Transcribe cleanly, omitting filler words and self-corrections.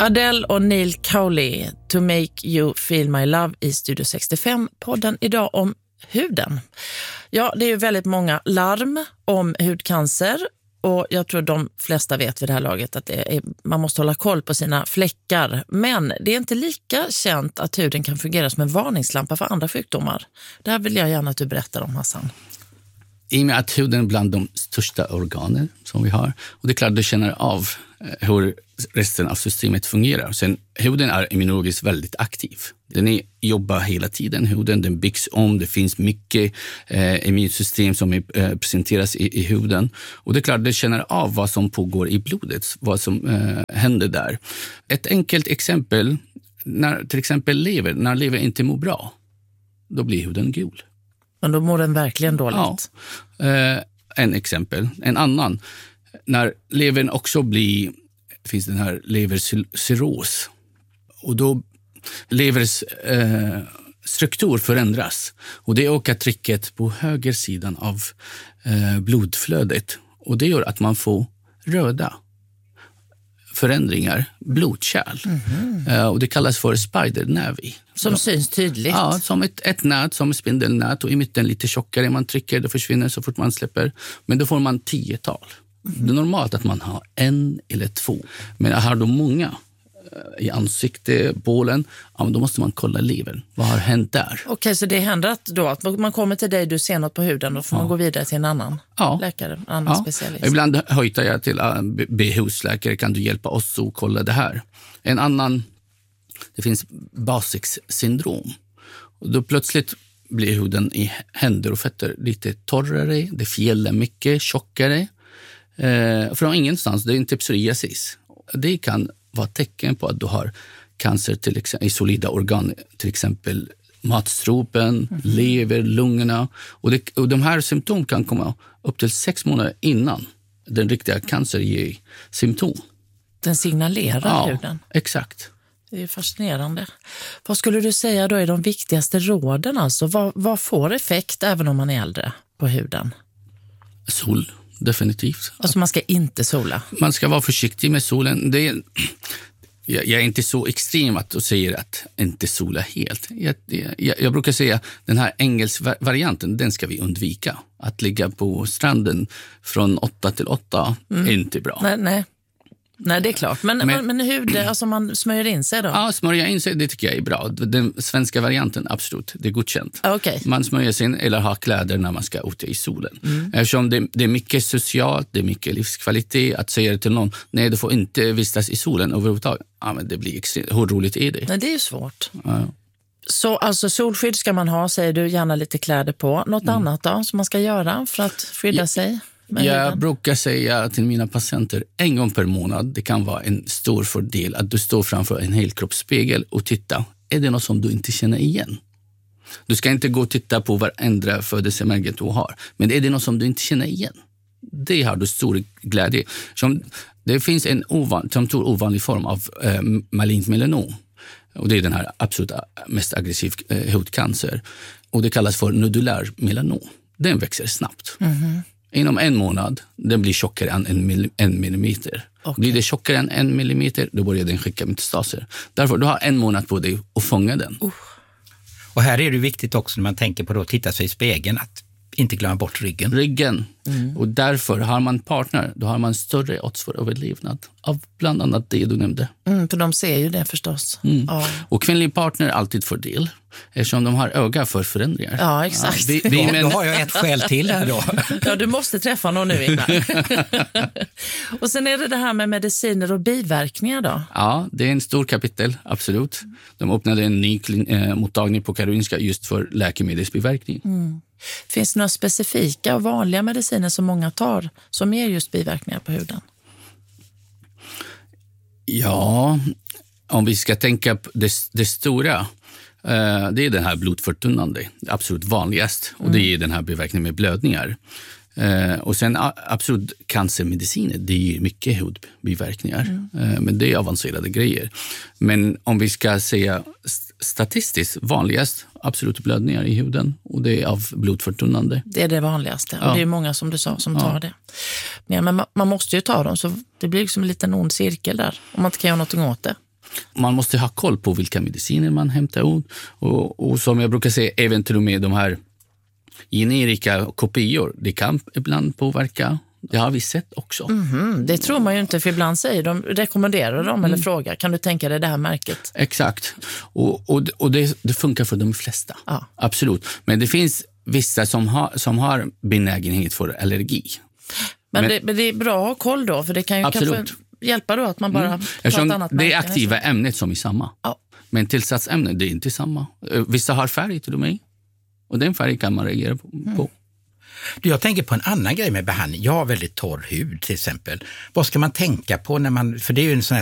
Adele och Neil Cowley, To Make You Feel My Love i Studio 65. Podden idag om huden. Ja, det är ju väldigt många larm om hudcancer. Och jag tror de flesta vet vid det här laget att man måste hålla koll på sina fläckar. Men det är inte lika känt att huden kan fungera som en varningslampa för andra sjukdomar. Det här vill jag gärna att du berättar om, Hassan. I och med att huden är bland de största organen som vi har. Och det är klart du känner av hur resten av systemet fungerar. Sen huden är immunologiskt väldigt aktiv. Den jobbar hela tiden, huden, den byggs om. Det finns mycket immunsystem som presenteras i huden. Och det är klart du känner av vad som pågår i blodet, vad som händer där. Ett enkelt exempel, när till exempel när lever inte mår bra, då blir huden gul. Men då mår den verkligen dåligt. Ja. En exempel. En annan. När levern också finns den här levercirros. Och då levers struktur förändras. Och det ökar trycket på höger sidan av blodflödet. Och det gör att man får röda förändringar, blodkärl. Och det kallas för spidernervi. Som syns tydligt. Ja, som ett nät, som spindelnät, och i mitten lite tjockare. Man trycker, det försvinner så fort man släpper. Men då får man 10-tal. Det är normalt att man har 1 eller 2. Men har du många i ansikte, bålen, ja, då måste man kolla levern. Vad har hänt där? Okej, så det händer att man kommer till dig, du ser något på huden, då får man gå vidare till en annan läkare, en annan specialist. Ibland höjtar jag till husläkare, kan du hjälpa oss att kolla det här? En annan, det finns Basics syndrom. Och då plötsligt blir huden i händer och fötter lite torrare, det fjällar mycket, tjockare. Från ingenstans, det är inte psoriasis. Det kan vara tecken på att du har cancer till exempel, i solida organ, till exempel matstropen, lever, lungorna. Och de här symptom kan komma upp till 6 månader innan den riktiga cancer ger symptom. Den signalerar huden. Exakt. Det är fascinerande. Vad skulle du säga då är de viktigaste råden? Alltså? Vad får effekt även om man är äldre på huden? Sol. Definitivt. Alltså man ska inte sola? Man ska vara försiktig med solen. Jag är inte så extrem att du säger att inte sola helt. Jag brukar säga den här engelska varianten, den ska vi undvika. Att ligga på stranden från 8 till 8 är inte bra. Nej, det är klart. Men hur alltså man smörjer in sig då? Ja, smörja in sig, det tycker jag är bra. Den svenska varianten, absolut, det är godkänt. Okay. Man smörjer sig in eller har kläder när man ska ute i solen. Eftersom det är mycket socialt, det är mycket livskvalitet. Att säga till någon, nej du får inte vistas i solen överhuvudtaget. Ja, men det blir extremt. Hur roligt är det? Nej, det är ju svårt. Ja. Så alltså solskydd ska man ha, säger du, gärna lite kläder på. Något annat då som man ska göra för att skydda sig? Jag brukar säga till mina patienter 1 gång per månad, det kan vara en stor fördel att du står framför en helkroppsspegel och titta, är det något som du inte känner igen? Du ska inte gå och titta på varandra födelsemärket du har, men är det något som du inte känner igen? Det har du stor glädje. Det finns en ovanlig form av malignt melanom, och det är den här absolut mest aggressiv hudcancer, och det kallas för nodulär melanom. Den växer snabbt. Inom 1 månad, den blir tjockare än 1 millimeter. Okay. Blir det tjockare än 1 millimeter, då börjar den skicka metastaser. Därför, du har 1 månad på dig att fånga den. Och här är det viktigt också när man tänker på att titta sig i spegeln, att inte glömma bort ryggen. Och därför har man partner, då har man större odds för överlevnad. Av bland annat det du nämnde. För de ser ju det förstås. Ja. Och kvinnlig partner är alltid fördel. Eftersom de har öga för förändringar. Ja, exakt. Då har jag ett skäl till här då. Ja, du måste träffa någon nu, Ingvar. Och sen är det här med mediciner och biverkningar då? Ja, det är en stor kapitel, absolut. De öppnade en ny mottagning på Karolinska just för läkemedelsbiverkning. Finns det några specifika och vanliga mediciner som många tar som ger just biverkningar på huden? Ja, om vi ska tänka på det stora, det är den här blodförtunnande, absolut vanligast. Och det är den här biverkningen med blödningar. Och sen absolut cancermediciner, det är mycket hudbiverkningar. Men det är avancerade grejer. Men om vi ska säga statistiskt vanligast, absolut blödningar i huden. Och det är av blodförtunnande. Det är det vanligaste. Och det är många som du sa som tar det. Men man måste ju ta dem, så det blir liksom en liten ond cirkel där. Om man inte kan göra någonting åt det. Man måste ha koll på vilka mediciner man hämtar ut. Och som jag brukar säga, även till och med de här generika kopior, det kan ibland påverka. Det har vi sett också. Det tror man ju inte, för ibland säger de, rekommenderar dem eller frågar, kan du tänka dig det här märket? Exakt. Och det funkar för de flesta. Ja. Absolut. Men det finns vissa som har benägenhet för allergi. Men det är bra att ha koll då, för det kan ju kanske hjälpa då att man bara tar ett annat märke. Det är aktiva ämnet som är samma. Ja. Men tillsatsämnet, det är inte samma. Vissa har färg till och med. Och den färg kan man reagera på. Jag tänker på en annan grej med behandling. Jag har väldigt torr hud till exempel. Vad ska man tänka på när man, för det är ju en sån här